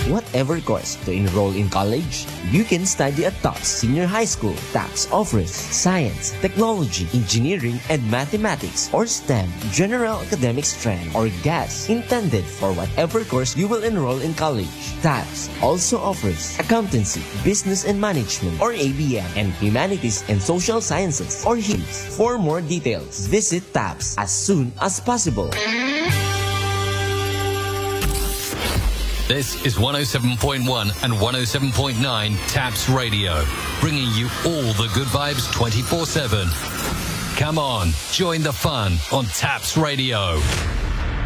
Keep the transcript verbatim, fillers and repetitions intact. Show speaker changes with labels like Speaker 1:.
Speaker 1: whatever course to enroll in college. You can study at TAPS Senior High School. TAPS offers science, technology, engineering, and mathematics, or STEM, general academic strand, or G A S, intended for whatever course you will enroll in college. TAPS also offers accountancy, business and management, or A B M, and humanities and social sciences, or H I M S. For more details, visit TAPS as soon as possible.
Speaker 2: This is one oh seven point one and one oh seven point nine TAPS Radio, bringing you all the good vibes twenty-four seven. Come on, join the fun on TAPS Radio.